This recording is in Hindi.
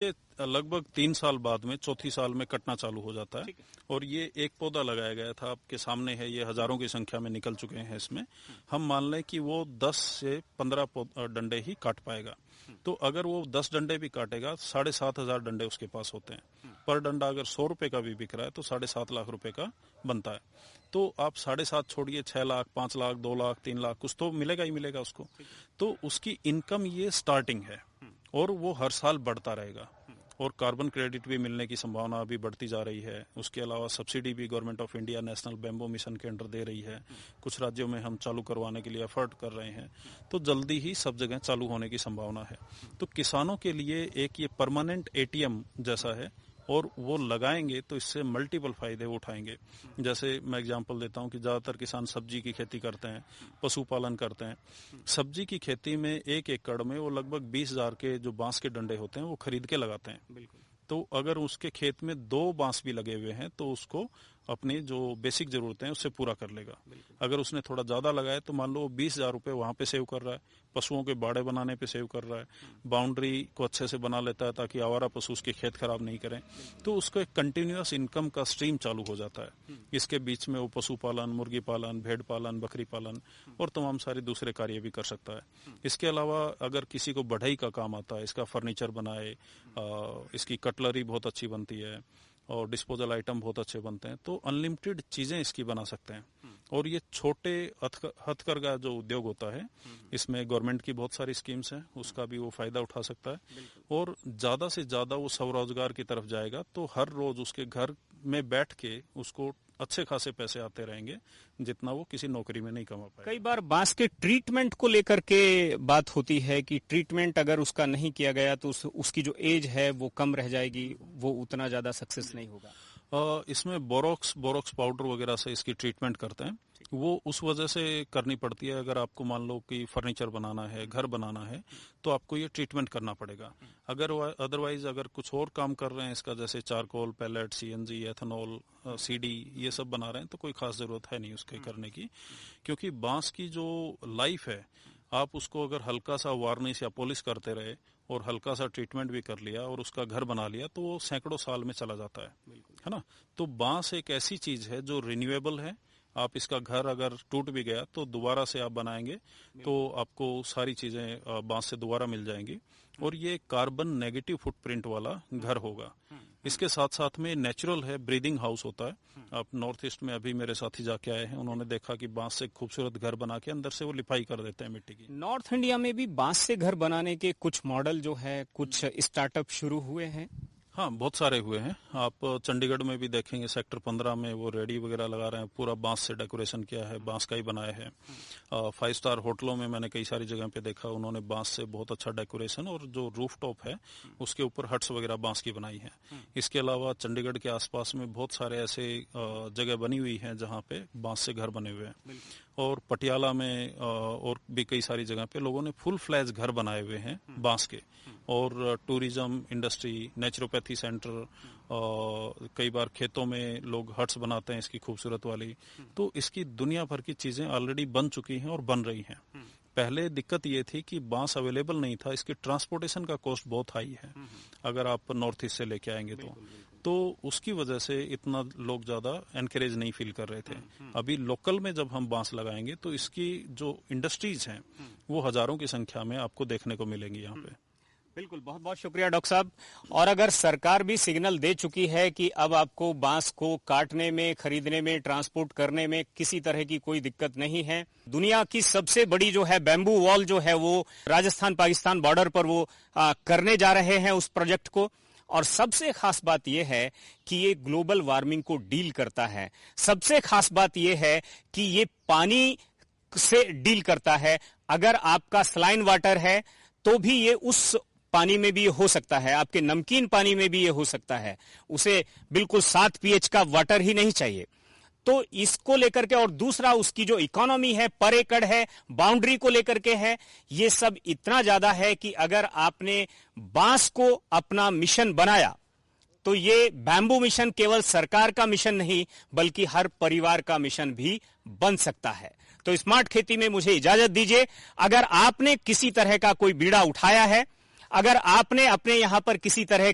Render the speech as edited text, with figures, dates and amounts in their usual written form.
ये लगभग 3 साल बाद में चौथी साल में कटना चालू हो जाता है और ये एक पौधा लगाया गया था, आपके सामने है, ये हजारों की संख्या में निकल चुके हैं इसमें। हम मान लें कि वो 10 से 15 डंडे ही काट पाएगा, तो अगर वो 10 डंडे भी काटेगा 7,500 डंडे उसके पास होते हैं। पर डंडा अगर 100 रुपए का भी बिक रहा है तो 7.5 लाख रुपए का बनता है। तो आप 7.5 छोड़िए, 6 लाख, 5 लाख, 2 लाख, 3 लाख, कुछ तो मिलेगा ही मिलेगा उसको। तो उसकी इनकम ये स्टार्टिंग है और वो हर साल बढ़ता रहेगा और कार्बन क्रेडिट भी मिलने की संभावना अभी बढ़ती जा रही है। उसके अलावा सब्सिडी भी government of India national bamboo mission के अंडर दे रही है। कुछ राज्यों में हम चालू करवाने के लिए एफर्ट कर रहे हैं, तो जल्दी ही सब जगह चालू होने की संभावना है। तो किसानों के लिए एक ये परमानेंट एटीएम जैसा है और वो लगाएंगे तो इससे मल्टीपल फायदे उठाएंगे। जैसे मैं एग्जांपल देता हूं कि ज्यादातर किसान सब्जी की खेती करते हैं, पशुपालन करते हैं। सब्जी की खेती में 1 एकड़ में वो लगभग 20,000 के जो बांस के डंडे होते हैं वो खरीद के लगाते हैं। तो अगर उसके खेत में 2 बांस भी लगे हुए हैं तो उसको अपनी जो बेसिक जरूरतें हैं उससे पूरा कर लेगा। अगर उसने थोड़ा ज्यादा लगाया तो मान लो वो 20,000 रुपए वहां पे सेव कर रहा है, पशुओं के बाड़े बनाने पे सेव कर रहा है, बाउंड्री को अच्छे से बना लेता है ताकि आवारा पशु उसके खेत खराब नहीं करें। तो उसको एक कंटिन्यूअस इनकम का स्ट्रीम चालू हो जाता है। इसके बीच में वो पशुपालन, मुर्गी पालन, भेड़ पालन, बकरी पालन और तमाम सारे दूसरे कार्य भी कर सकता है। इसके अलावा अगर किसी को बढ़ई का काम आता है, इसका फर्नीचर बनाए, इसकी कटलरी बहुत अच्छी बनती है और डिस्पोजल आइटम बहुत अच्छे बनते हैं, तो अनलिमिटेड चीजें इसकी बना सकते हैं। और ये छोटे हथकरघा जो उद्योग होता है, इसमें गवर्नमेंट की बहुत सारी स्कीम्स हैं, उसका भी वो फायदा उठा सकता है और ज्यादा से ज्यादा वो स्वरोजगार की तरफ जाएगा। तो हर रोज उसके घर में बैठ के उसको अच्छे खासे पैसे आते रहेंगे, जितना वो किसी नौकरी में नहीं कमा पाएगा। कई बार बांस के ट्रीटमेंट को लेकर के बात होती है कि ट्रीटमेंट अगर उसका नहीं किया गया तो उसकी जो एज है वो कम रह जाएगी, वो उतना ज्यादा सक्सेस नहीं होगा। इसमें बोरोक्स पाउडर वगैरह से इसकी ट्रीटमेंट करते हैं। वो उस वजह से करनी पड़ती है, अगर आपको मान लो कि फर्नीचर बनाना है, घर बनाना है, तो आपको ये ट्रीटमेंट करना पड़ेगा। अगर अदरवाइज अगर कुछ और काम कर रहे हैं इसका, जैसे charcoal, palette, CNG, ethanol, CD, ये सब बना रहे हैं, तो कोई खास जरूरत है नहीं उसके करने की। क्योंकि बांस की जो लाइफ है, आप उसको अगर हल्का सा वार्निश या पॉलिश करते रहे और हल्का सा ट्रीटमेंट भी कर लिया और उसका घर बना लिया, तो वो सैकड़ों साल में चला जाता है ना। तो बांस एक ऐसी चीज है जो रिन्यूएबल है। आप इसका घर अगर टूट भी गया तो दोबारा से आप बनाएंगे तो आपको सारी चीजें बांस से दोबारा मिल जाएंगी और ये कार्बन नेगेटिव फुटप्रिंट वाला घर होगा। इसके साथ साथ में नेचुरल है, ब्रीदिंग हाउस होता है। आप नॉर्थ ईस्ट में अभी मेरे साथी जाके आए हैं, उन्होंने देखा कि बांस से खूबसूरत घर बना के अंदर से वो लिपाई कर देते हैं मिट्टी की। नॉर्थ इंडिया में भी बांस से घर बनाने के कुछ मॉडल जो है, कुछ स्टार्टअप शुरू हुए हैं। हाँ, बहुत सारे हुए हैं। आप चंडीगढ़ में भी देखेंगे, सेक्टर 15 में वो रेडी वगैरह लगा रहे हैं, पूरा बांस से डेकोरेशन किया है, बांस का ही बनाया है। 5 स्टार होटलों में मैंने कई सारी जगह पे देखा, उन्होंने बांस से बहुत अच्छा डेकोरेशन और जो रूफ टॉप है उसके ऊपर हट्स वगैरह बांस की बनाई है। इसके अलावा चंडीगढ़ के आसपास में बहुत सारे ऐसे जगह बनी हुई है जहाँ पे बांस से घर बने हुए हैं। और पटियाला में और भी कई सारी जगह पे लोगों ने फुल फ्लैज घर बनाए हुए हैं बांस के। और टूरिज्म इंडस्ट्री, नेचुरोपैथी सेंटर, कई बार खेतों में लोग हट्स बनाते हैं इसकी खूबसूरत वाली। तो इसकी दुनिया भर की चीजें ऑलरेडी बन चुकी हैं और बन रही हैं। पहले दिक्कत ये थी कि बांस अवेलेबल नहीं था, इसकी ट्रांसपोर्टेशन का कॉस्ट बहुत हाई है अगर आप नॉर्थ ईस्ट से लेके आएंगे तो उसकी वजह से इतना लोग ज्यादा एनकरेज नहीं फील कर रहे थे। अभी लोकल में जब हम बांस लगाएंगे तो इसकी जो इंडस्ट्रीज हैं वो हजारों की संख्या में आपको देखने को मिलेंगी यहाँ पे। बिल्कुल, बहुत बहुत शुक्रिया डॉक्टर साहब। और अगर सरकार भी सिग्नल दे चुकी है कि अब आपको बांस को काटने में, खरीदने में, ट्रांसपोर्ट करने में किसी तरह की कोई दिक्कत नहीं है। दुनिया की सबसे बड़ी जो है बैम्बू वॉल जो है वो राजस्थान पाकिस्तान बॉर्डर पर वो करने जा रहे हैं उस प्रोजेक्ट को। और सबसे खास बात यह है कि ये ग्लोबल वार्मिंग को डील करता है। सबसे खास बात यह है कि ये पानी से डील करता है। अगर आपका सलाइन वाटर है तो भी ये उस पानी में भी हो सकता है, आपके नमकीन पानी में भी ये हो सकता है। उसे बिल्कुल 7 pH का वाटर ही नहीं चाहिए। तो इसको लेकर के, और दूसरा उसकी जो इकोनॉमी है, पर एकड़ है, बाउंड्री को लेकर के है, ये सब इतना ज्यादा है कि अगर आपने बांस को अपना मिशन बनाया तो ये बैम्बू मिशन केवल सरकार का मिशन नहीं बल्कि हर परिवार का मिशन भी बन सकता है। तो स्मार्ट खेती में मुझे इजाजत दीजिए। अगर आपने किसी तरह का कोई बीड़ा उठाया है, अगर आपने अपने यहां पर किसी तरह